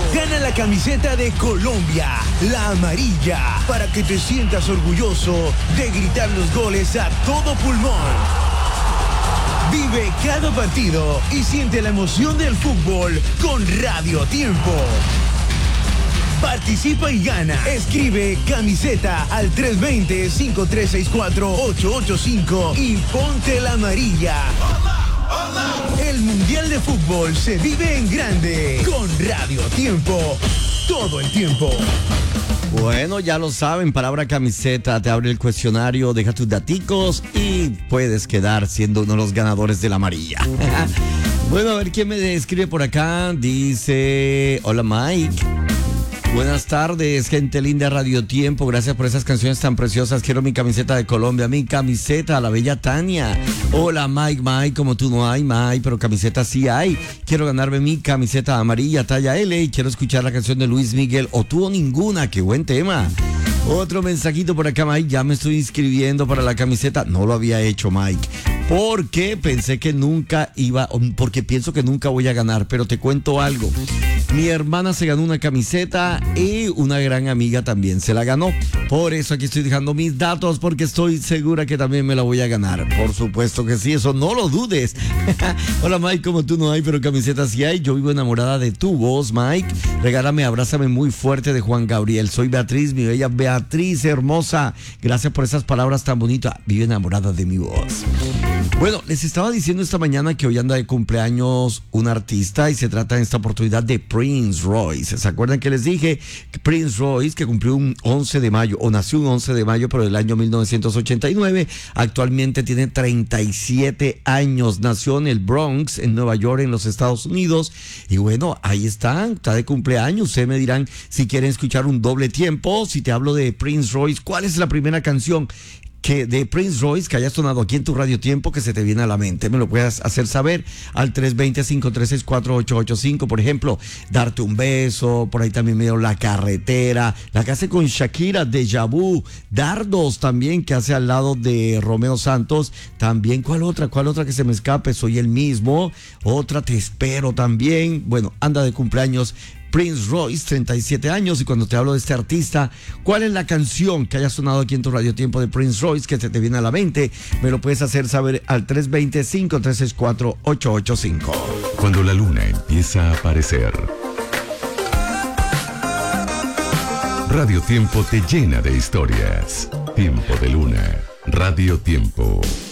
Gana la camiseta de Colombia, la amarilla, para que te sientas orgulloso de gritar los goles a todo pulmón. Vive cada partido y siente la emoción del fútbol con Radio Tiempo. Participa y gana. Escribe camiseta al 320-5364-885 y ponte la amarilla. El Mundial de Fútbol se vive en grande con Radio Tiempo. Todo el tiempo. Bueno, ya lo saben, palabra camiseta, te abre el cuestionario, deja tus daticos y puedes quedar siendo uno de los ganadores de la amarilla. Bueno, a ver quién me escribe por acá. Dice, hola Mike. Buenas tardes, gente linda Radio Tiempo. Gracias por esas canciones tan preciosas. Quiero mi camiseta de Colombia, mi camiseta, la bella Tania. Hola Mike, como tú no hay, Mike, pero camiseta sí hay. Quiero ganarme mi camiseta amarilla, talla L, y quiero escuchar la canción de Luis Miguel, o tú o ninguna. Qué buen tema. Otro mensajito por acá, Mike. Ya me estoy inscribiendo para la camiseta. No lo había hecho, Mike, porque pensé que nunca iba, porque pienso que nunca voy a ganar, pero te cuento algo. Mi hermana se ganó una camiseta y una gran amiga también se la ganó. Por eso aquí estoy dejando mis datos, porque estoy segura que también me la voy a ganar. Por supuesto que sí, eso no lo dudes. Hola Mike, como tú no hay, pero camisetas sí hay. Yo vivo enamorada de tu voz, Mike. Regálame, abrázame muy fuerte de Juan Gabriel. Soy Beatriz, mi bella Beatriz hermosa. Gracias por esas palabras tan bonitas. Vivo enamorada de mi voz. Bueno, les estaba diciendo esta mañana que hoy anda de cumpleaños un artista y se trata en esta oportunidad de Prince Royce. ¿Se acuerdan que les dije que Prince Royce, que cumplió un 11 de mayo, o nació un 11 de mayo, pero del año 1989, actualmente tiene 37 años, nació en el Bronx, en Nueva York, en los Estados Unidos, y bueno, ahí está de cumpleaños. Ustedes me dirán si quieren escuchar un doble tiempo. Si te hablo de Prince Royce, ¿cuál es la primera canción que de Prince Royce que haya sonado aquí en tu Radio Tiempo que se te viene a la mente? Me lo puedes hacer saber al 320-536-4885. Por ejemplo, Darte un beso, por ahí también me dio La Carretera, la que hace con Shakira, Deja Vu, Dardos también, que hace al lado de Romeo Santos. También, ¿cuál otra que se me escape? Soy el mismo. Otra, Te espero también. Bueno, anda de cumpleaños Prince Royce, 37 años. Y cuando te hablo de este artista, ¿cuál es la canción que haya sonado aquí en tu Radio Tiempo de Prince Royce que se te viene a la mente? Me lo puedes hacer saber al 320-536-4885. Cuando la luna empieza a aparecer, Radio Tiempo te llena de historias. Tiempo de luna. Radio Tiempo.